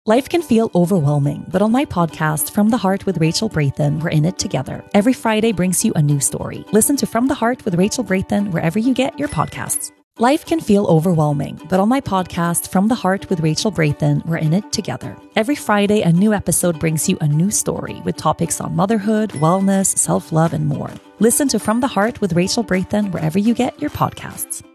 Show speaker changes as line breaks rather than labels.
Life can feel overwhelming, but on my podcast, From the Heart with Rachel Brathen, we're in it together. Every Friday brings you a new story. Listen to From the Heart with Rachel Brathen wherever you get your podcasts. Life can feel overwhelming, but on my podcast, From the Heart with Rachel Brathen, we're in it together. Every Friday, a new episode brings you a new story with topics on motherhood, wellness, self-love, and more. Listen to From the Heart with Rachel Brathen wherever you get your podcasts.